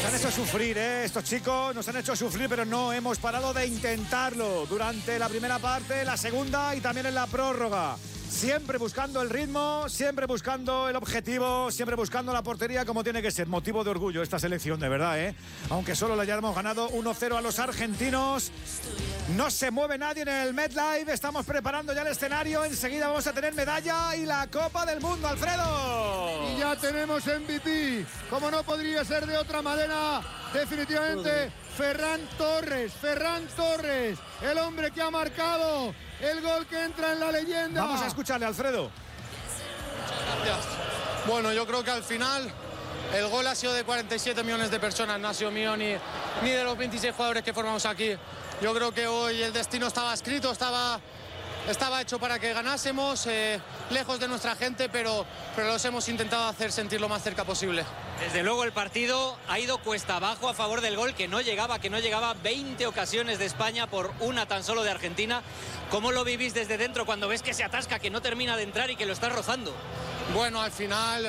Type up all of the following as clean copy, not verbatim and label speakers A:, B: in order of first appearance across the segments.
A: Nos han hecho sufrir, estos chicos nos han hecho sufrir, pero no hemos parado de intentarlo durante la primera parte, la segunda y también en la prórroga. Siempre buscando el ritmo, siempre buscando el objetivo, siempre buscando la portería como tiene que ser. Motivo de orgullo esta selección, de verdad, Aunque solo le hayamos ganado 1-0 a los argentinos. No se mueve nadie en el MetLife. Estamos preparando ya el escenario. Enseguida vamos a tener medalla y la Copa del Mundo, Alfredo.
B: Y ya tenemos MVP. Como no podría ser de otra manera, definitivamente Ferran Torres, el hombre que ha marcado el gol que entra en la leyenda.
A: Vamos a escucharle, Alfredo.
C: Muchas gracias. Bueno, yo creo que al final el gol ha sido de 47 millones de personas, no ha sido mío ni de los 26 jugadores que formamos aquí. Yo creo que hoy el destino estaba escrito, estaba hecho para que ganásemos, lejos de nuestra gente, pero los hemos intentado hacer sentir lo más cerca posible.
D: Desde luego el partido ha ido cuesta abajo a favor del gol, que no llegaba 20 ocasiones de España por una tan solo de Argentina. ¿Cómo lo vivís desde dentro cuando ves que se atasca, que no termina de entrar y que lo está rozando?
C: Bueno, al final,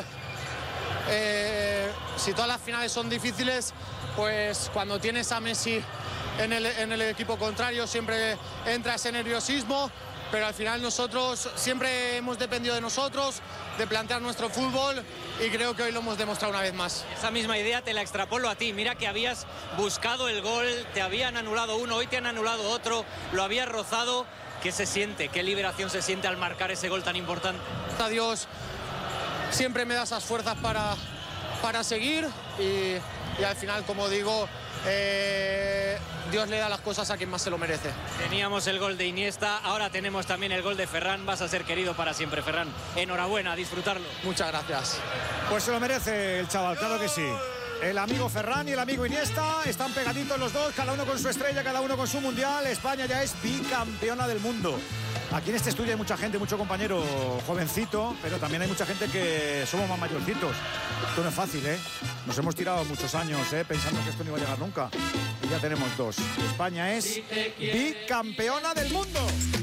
C: si todas las finales son difíciles, pues cuando tienes a Messi en el equipo contrario siempre entra ese nerviosismo. Pero al final nosotros siempre hemos dependido de nosotros, de plantear nuestro fútbol, y creo que hoy lo hemos demostrado una vez más.
D: Esa misma idea te la extrapolo a ti. Mira que habías buscado el gol, te habían anulado uno, hoy te han anulado otro, lo habías rozado. ¿Qué se siente? ¿Qué liberación se siente al marcar ese gol tan importante?
C: A Dios siempre me da esas fuerzas para seguir y al final, como digo, Dios le da las cosas a quien más se lo merece.
D: Teníamos el gol de Iniesta, ahora tenemos también el gol de Ferran. Vas a ser querido para siempre, Ferran. Enhorabuena, a disfrutarlo.
C: Muchas gracias.
A: Pues se lo merece el chaval, claro que sí. El amigo Ferran y el amigo Iniesta están pegaditos los dos, cada uno con su estrella, cada uno con su mundial. España ya es bicampeona del mundo. Aquí en este estudio hay mucha gente, mucho compañero jovencito, pero también hay mucha gente que somos más mayorcitos. Esto no es fácil, Nos hemos tirado muchos años, pensando que esto no iba a llegar nunca. Y ya tenemos dos. España es bicampeona del mundo.